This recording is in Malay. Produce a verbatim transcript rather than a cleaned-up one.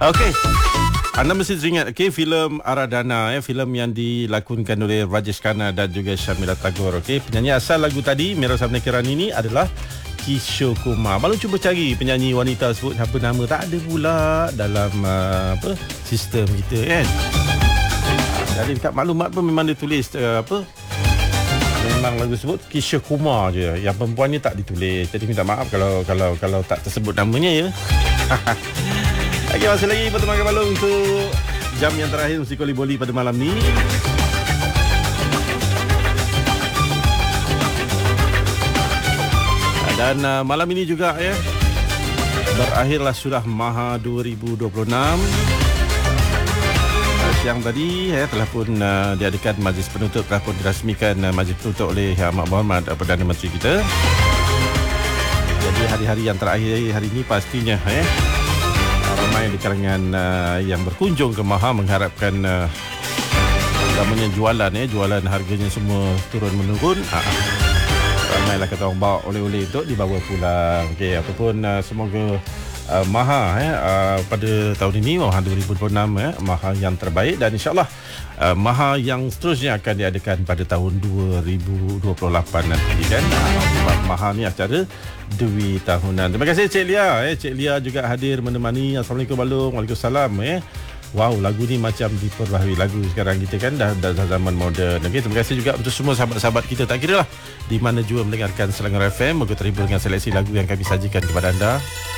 Okey. Anda mesti teringat okey filem Aradhana eh filem yang dilakonkan oleh Rajesh Khanna dan juga Sharmila Tagore. Okey, penyanyi asal lagu tadi Mera Sabna Kirani ini adalah Kishore Kumar. Malu cuba cari penyanyi wanita sebut apa nama, tak ada pula dalam uh, apa sistem kita kan. Jadi dekat maklumat pun memang dia tulis uh, apa memang lagu sebut Kishore Kumar je. Yang perempuan ni tak ditulis. Jadi minta maaf kalau kalau kalau tak tersebut namanya ya. Okey, masih lagi berteman balung untuk jam yang terakhir Musikoli Boli pada malam ni. Dan uh, malam ini juga ya berakhirlah sudah Maha dua ribu dua puluh enam. Uh, siang tadi ya telah pun uh, diadakan majlis penutup, telah pun dirasmikan uh, majlis penutup oleh Ahmad Mohamad, uh, Perdana Menteri kita. Jadi hari-hari yang terakhir hari ini pastinya ya ramai di kalangan uh, yang berkunjung ke Maha mengharapkan uh, utamanya jualan ya, jualan harganya semua turun menurun. Uh, ramailah kata orang bawa oleh-oleh untuk dibawa pulang. Okey, apapun uh, semoga uh, Maha ya uh, pada tahun ini Maha dua ribu dua puluh enam ya Maha yang terbaik, dan insya-Allah uh, Maha yang seterusnya akan diadakan pada tahun dua ribu dua puluh lapan nanti kan. Sebab uh, Maha ni acara Dewi Tahunan. Terima kasih Cik Lia eh. Cik Lia juga hadir menemani. Assalamualaikum Balung. Waalaikumsalam eh. Wow, lagu ni macam diperbaharui lagu sekarang kita kan dah, dah, dah zaman moden. Okay, terima kasih juga untuk semua sahabat-sahabat kita, tak kira lah di mana juga mendengarkan Selangor F M. Moga terhibur dengan seleksi lagu yang kami sajikan kepada anda.